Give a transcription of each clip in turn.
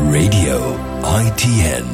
Radio ITN.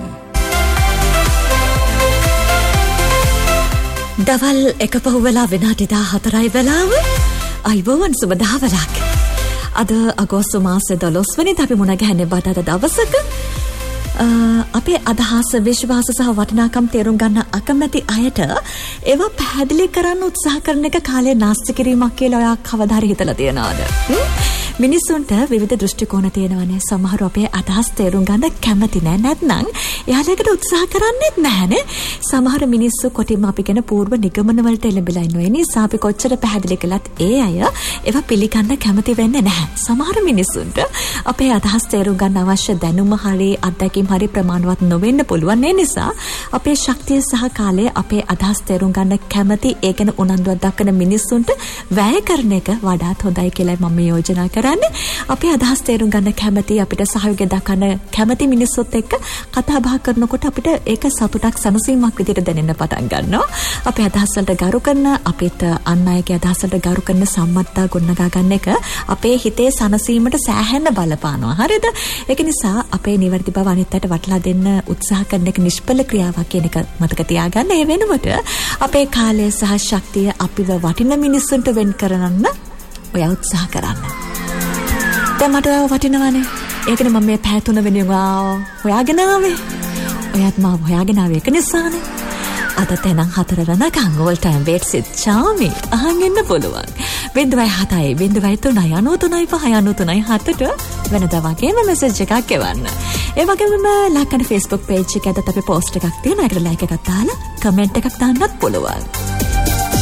දවල් එක පහුවෙලා විනාඩි 14යි වෙලාව. අයිබෝවන් සුබ දහවලක්. අද අගෝස්තු මාසේ 12 වෙනිදා අපි මුණ ගැහෙන්නේ බදාදා දවසක. අපේ අදහස් විශ්වාස සහ වටිනාකම් තේරුම් ගන්න අකමැති අයට ඒවා පැහැදිලි කරන්න උත්සාහ කරන එක කාලේ නාස්ති කිරීමක් කියලා ඔයා කවදා හරි හිතලා තියනවද? මිනිස්සුන්ට විවිධ දෘෂ්ටි කෝණ තියෙනවානේ. සමහර අපේ අදහස් තේරුම් ගන්න කැමති නැහැ. නැත්නම් එයාලකට උත්සාහ කරන්නේත් නැහැනේ. සමහර මිනිස්සු කොටිම අපි කියන పూర్ව නිගමන වලට එළඹලා ඉන්නවා. ඒ නිසා අපි කොච්චර පැහැදිලි කළත් ඒ අය ඒවා පිළිගන්න කැමති වෙන්නේ නැහැ. සමහර මිනිස්සුන්ට අපේ අදහස් තේරුම් ගන්න අවශ්‍ය දැනුම හරි අත්දැකීම් හරි ප්‍රමාණවත් නොවෙන්න පුළුවන්. ඒ නිසා අපේ ශක්තිය සහ කාලය අපේ අදහස් තේරුම් ගන්න කැමති ඒ කියන උනන්දුවක් දක්වන මිනිස්සුන්ට වැය කරන එක වඩාත් හොඳයි කියලා මම යෝජනා කරා. අපේ අදහස් තේරුම් ගන්න කැමති අපිට සහයෝගය දක්වන කැමති මිනිස්සුත් එක්ක කතා බහ කරනකොට අපිට ඒක සතුටක් සනසීමක් විදිහට දැනෙන්න පටන් ගන්නවා. අපේ අදහස් වලට ගරු කරන අපිට අන් අයගේ අදහස් වලට ගරු කරන සම්මතතා ගොඩනගා ගන්න එක අපේ හිතේ සනසීමට සෑහෙන බලපානවා. හරිද? ඒක නිසා අපේ නිවැරදි බව අනිත් අයට වටලා දෙන්න උත්සාහ කරන එක නිෂ්ඵල ක්‍රියාවක් කියන එක මතක තියාගන්න. ඒ වෙනුවට අපේ කාලය සහ ශක්තිය අපිව වටින මිනිස්සුන්ට වෙන් කරන්න ඔයා උත්සාහ කරන්න. දැන් මට වටිනවනේ. ඒකනේ මම මේ පැය 3 වෙනුවෙන් හොයාගෙන ආවේ. ඔයත් මාව හොයාගෙන ආවේ ඒක නිසානේ. අද තැනන් 4 වෙනකන් ඕල් ටයිම් වේට්ස් ඉත් චාමි අහන් ඉන්න පුළුවන්. 07 03 93 5 වෙනදා වගේම මෙසේජ් එකක් එවන්න. ඒ වගේම ලක්කන Facebook page එකකට අපි post එකක් තියෙනවා. ඒකට like එකක් දාලා comment එකක් දාන්නත් පුළුවන්.